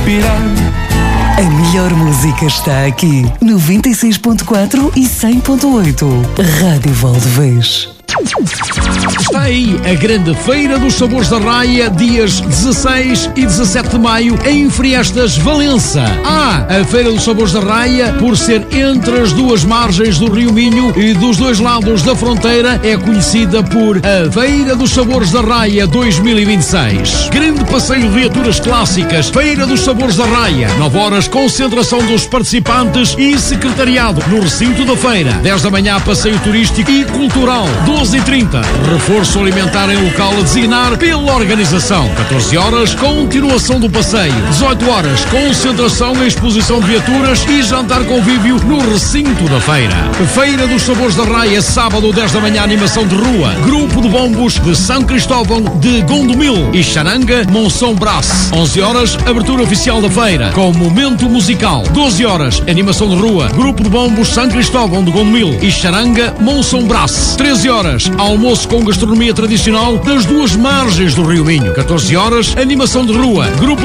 respirar. A melhor música está aqui. 96.4 e 100.8. Rádio Valdevez. Está aí a grande Feira dos Sabores da Raia, dias 16 e 17 de maio, em Friestas, Valença. A Feira dos Sabores da Raia, por ser entre as duas margens do Rio Minho e dos dois lados da fronteira, é conhecida por a Feira dos Sabores da Raia 2026. Grande passeio de viaturas clássicas, Feira dos Sabores da Raia. 9 horas, concentração dos participantes e secretariado no recinto da feira. 10 da manhã, passeio turístico e cultural. 12h30, reforço alimentar em local a designar pela organização. 14 horas, continuação do passeio. 18 horas, concentração em exposição de viaturas e jantar convívio no recinto da feira. Feira dos Sabores da Raia, sábado 10 da manhã, animação de rua. Grupo de bombos de São Cristóvão de Gondomil e Xaranga, Monção Brás. 11 horas, abertura oficial da feira com momento musical. 12 horas, animação de rua. Grupo de bombos São Cristóvão de Gondomil e Xaranga, Monção Brás. 13 horas, almoço com gastronomia tradicional das duas margens do Rio Minho. 14 horas, animação de rua. Grupo